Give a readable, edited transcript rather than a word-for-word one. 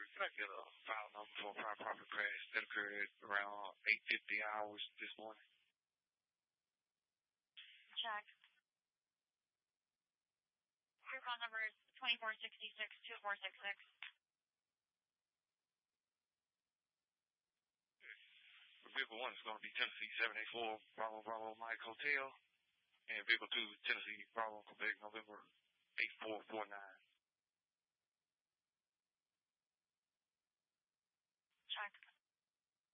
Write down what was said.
Can I get a file number for a private property crash that occurred around 8:50 hours this morning? Check. Your phone number is 2466-2466. Vehicle 1 is going to be Tennessee 784 Bravo Bravo Mike Hotel. And Vehicle 2 Tennessee Bravo Quebec November 8449.